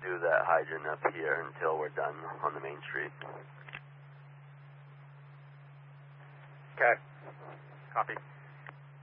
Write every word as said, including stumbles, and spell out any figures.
do that hydrant up here until we're done on the main street. Okay. Copy.